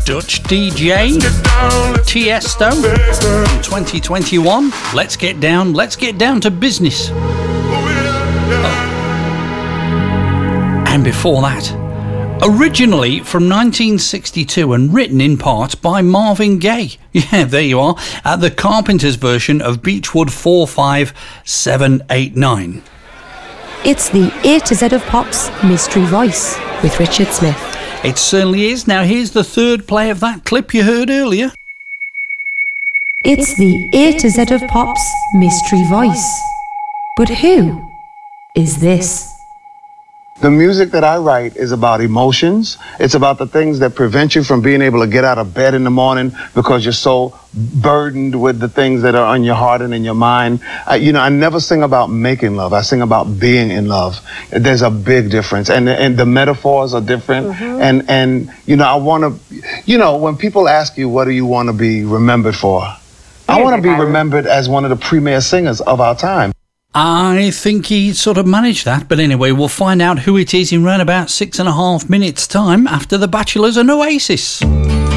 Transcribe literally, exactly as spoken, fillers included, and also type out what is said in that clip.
Dutch D J Tiesto in twenty twenty-one. Let's get down, let's get down to business. Oh. And before that, originally from nineteen sixty-two and written in part by Marvin Gaye. Yeah, there you are, at the Carpenters version of Beechwood four five seven eight nine. It's the A to Z of Pop's Mystery Voice with Richard Smith. It certainly is. Now here's the third play of that clip you heard earlier. It's the A to Z of Pop's Mystery Voice. But who is this? The music that I write is about emotions. It's about the things that prevent you from being able to get out of bed in the morning because you're so burdened with the things that are on your heart and in your mind. I, you know, I never sing about making love. I sing about being in love. There's a big difference. And, and the metaphors are different. Mm-hmm. And, and, you know, I want to, you know, when people ask you, what do you want to be remembered for? I want to be remembered as one of the premier singers of our time. I think he sort of managed that, but anyway, we'll find out who it is in round about six and a half minutes' time after The Bachelors and Oasis.